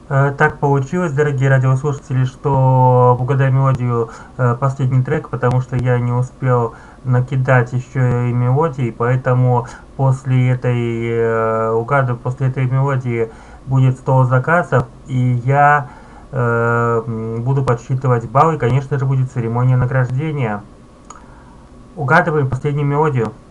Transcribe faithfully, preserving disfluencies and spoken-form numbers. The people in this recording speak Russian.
Э, Так получилось, дорогие радиослушатели, что угадай мелодию э, последний трек, потому что я не успел накидать еще и мелодии, поэтому после этой э, угаду, после этой мелодии будет сто заказов, и я э, м, буду подсчитывать баллы, конечно же, будет церемония награждения. Угадываем последнюю мелодию.